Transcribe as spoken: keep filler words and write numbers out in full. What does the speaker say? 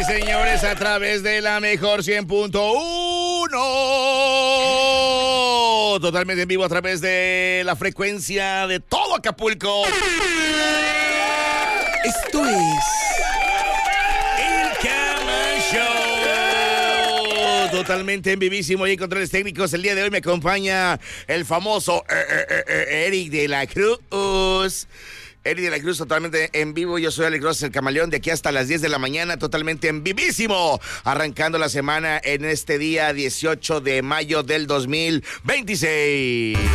señores, a través de la mejor cien punto uno. Totalmente en vivo a través de la frecuencia de todo Acapulco. Esto es El Cama Show. Totalmente en vivísimo y en controles técnicos. El día de hoy me acompaña el famoso Eric de la Cruz. Eric de la Cruz, totalmente en vivo. Yo soy Alex Rosas, el Camaleón, de aquí hasta las diez de la mañana, totalmente en vivísimo. Arrancando la semana en este día dieciocho de mayo del dos mil veintiséis.